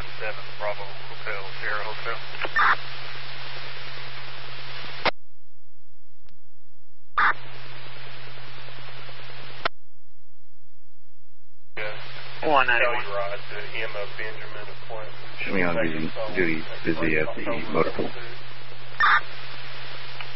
197 Bravo Hotel, Sierra Hotel. Yeah. 191. Ride to Emma Benjamin appointment. Showing on duty busy at the motor pool.